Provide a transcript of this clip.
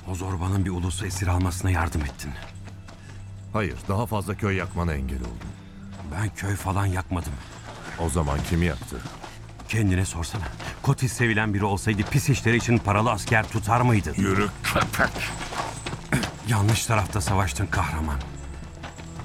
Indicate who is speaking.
Speaker 1: O zorbanın bir ulusu esir almasına yardım ettin.
Speaker 2: Hayır, daha fazla köy yakmana engel oldum.
Speaker 1: Ben köy falan yakmadım.
Speaker 2: O zaman kimi yaktı?
Speaker 1: Kendine sorsana. Kotis sevilen biri olsaydı pis işleri için paralı asker tutar mıydı?
Speaker 2: Yürü köpek!
Speaker 1: Yanlış tarafta savaştın kahraman.